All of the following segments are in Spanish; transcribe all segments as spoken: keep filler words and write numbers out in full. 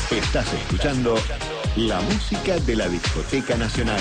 Estás escuchando la música de la Discoteca Nacional.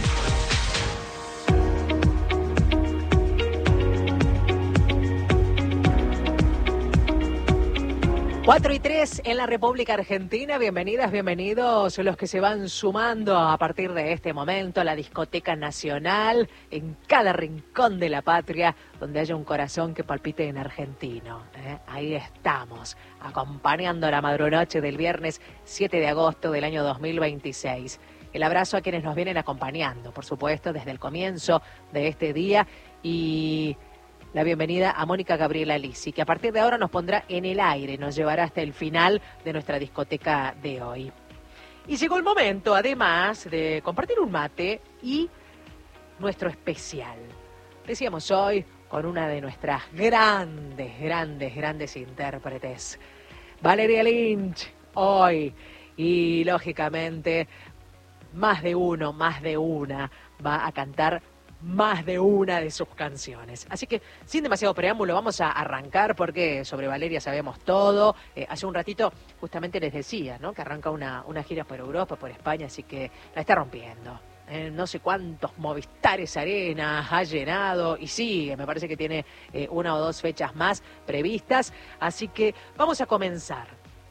cuatro y tres en la República Argentina. Bienvenidas, bienvenidos los que se van sumando a partir de este momento a la Discoteca Nacional, en cada rincón de la patria donde haya un corazón que palpite en argentino. ¿eh? Ahí estamos, acompañando la madrunoche del viernes siete de agosto del año dos mil veintiséis. El abrazo a quienes nos vienen acompañando, por supuesto, desde el comienzo de este día, y la bienvenida a Mónica Gabriela Lisi, que a partir de ahora nos pondrá en el aire, nos llevará hasta el final de nuestra discoteca de hoy. Y llegó el momento, además, de compartir un mate y nuestro especial. Decíamos hoy con una de nuestras grandes, grandes, grandes intérpretes, Valeria Lynch, hoy. Y, lógicamente, más de uno, más de una va a cantar más de una de sus canciones. Así que, sin demasiado preámbulo, vamos a arrancar porque sobre Valeria sabemos todo. Eh, hace un ratito justamente les decía, ¿no?, que arranca una, una gira por Europa, por España, así que la está rompiendo. Eh, no sé cuántos Movistares Arena ha llenado y sigue, me parece que tiene eh, una o dos fechas más previstas. Así que vamos a comenzar.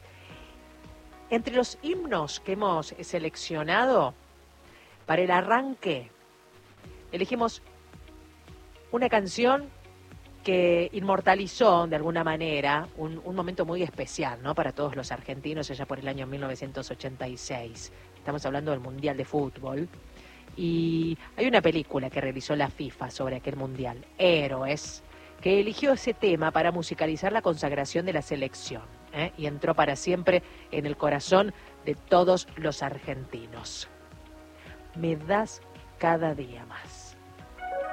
Entre los himnos que hemos seleccionado para el arranque, elegimos una canción que inmortalizó de alguna manera un, un momento muy especial, ¿no?, para todos los argentinos allá por el año mil novecientos ochenta y seis. Estamos hablando del Mundial de Fútbol. Y hay una película que realizó la FIFA sobre aquel Mundial, Héroes, que eligió ese tema para musicalizar la consagración de la selección, ¿eh? Y entró para siempre en el corazón de todos los argentinos. Me das cada día más.